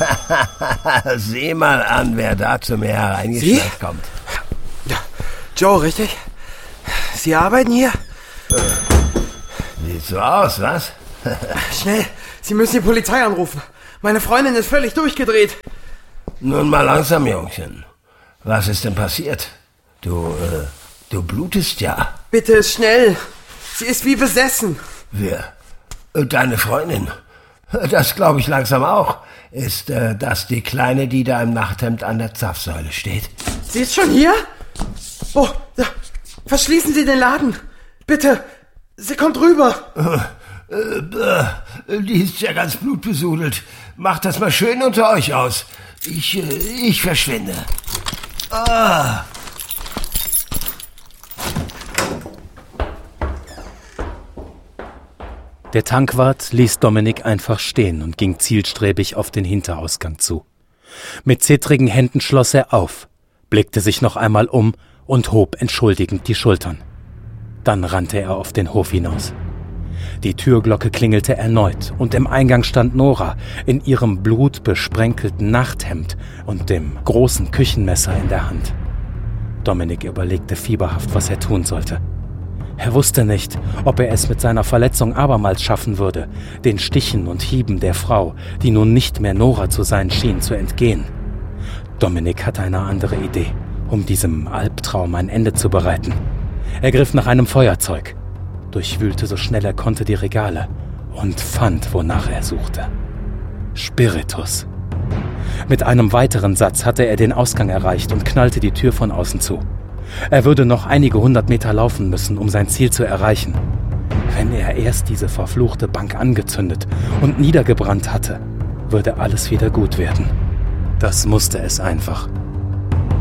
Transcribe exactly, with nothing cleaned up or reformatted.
Sieh mal an, wer da zu mir hereingeschleicht kommt. Ja, Joe, richtig? Sie arbeiten hier? Äh, sieht so aus, was? Schnell, Sie müssen die Polizei anrufen. Meine Freundin ist völlig durchgedreht. Nun mal langsam, Jungchen. Was ist denn passiert? Du, äh, du blutest ja. Bitte, schnell. Sie ist wie besessen. Wer? Deine Freundin? Das glaube ich langsam auch. Ist äh, das die Kleine, die da im Nachthemd an der Zapfsäule steht? Sie ist schon hier? Oh, da. Verschließen Sie den Laden. Bitte, sie kommt rüber. Äh, äh, die ist ja ganz blutbesudelt. Macht das mal schön unter euch aus. Ich, äh, ich verschwinde. Ah. Der Tankwart ließ Dominik einfach stehen und ging zielstrebig auf den Hinterausgang zu. Mit zittrigen Händen schloss er auf, blickte sich noch einmal um und hob entschuldigend die Schultern. Dann rannte er auf den Hof hinaus. Die Türglocke klingelte erneut und im Eingang stand Nora in ihrem blutbesprenkelten Nachthemd und dem großen Küchenmesser in der Hand. Dominik überlegte fieberhaft, was er tun sollte. Er wusste nicht, ob er es mit seiner Verletzung abermals schaffen würde, den Stichen und Hieben der Frau, die nun nicht mehr Nora zu sein schien, zu entgehen. Dominik hatte eine andere Idee, um diesem Albtraum ein Ende zu bereiten. Er griff nach einem Feuerzeug, durchwühlte so schnell er konnte die Regale und fand, wonach er suchte. Spiritus. Mit einem weiteren Satz hatte er den Ausgang erreicht und knallte die Tür von außen zu. Er würde noch einige hundert Meter laufen müssen, um sein Ziel zu erreichen. Wenn er erst diese verfluchte Bank angezündet und niedergebrannt hatte, würde alles wieder gut werden. Das musste es einfach.